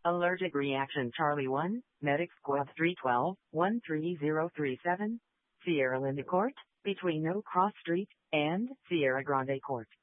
Allergic reaction Charlie 1, Medic Squad 312, 13037, Sierra Linda Court, between No Cross Street and Sierra Grande Court.